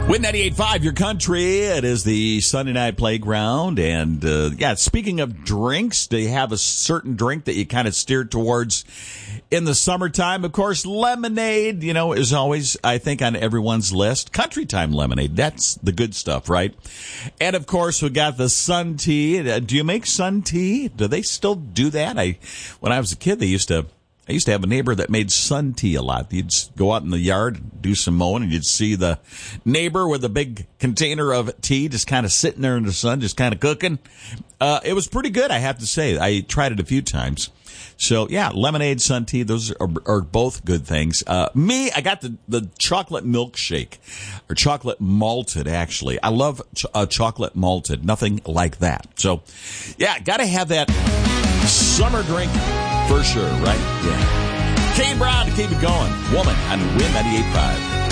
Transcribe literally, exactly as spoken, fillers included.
Win ninety-eight point five, your country. It is the Sunday Night Playground. And, uh, yeah, speaking of drinks, do you have a certain drink that you kind of steer towards in the summertime? Of course, lemonade, you know, is always, I think, on everyone's list. Country time lemonade, that's the good stuff, right? And, of course, we got the sun tea. Do you make sun tea? Do they still do that? I, when I was a kid, they used to. I used to have a neighbor that made sun tea a lot. You'd go out in the yard, do some mowing, and you'd see the neighbor with a big container of tea just kind of sitting there in the sun, just kind of cooking. Uh, it was pretty good, I have to say. I tried it a few times. So, yeah, lemonade, sun tea, those are, are both good things. Uh, me, I got the, the chocolate milkshake, or chocolate malted, actually. I love ch- uh, chocolate malted, nothing like that. So, yeah, got to have that summer drink. For sure, right? Yeah. Kane Brown to keep it going. Woman on Win ninety-eight point five.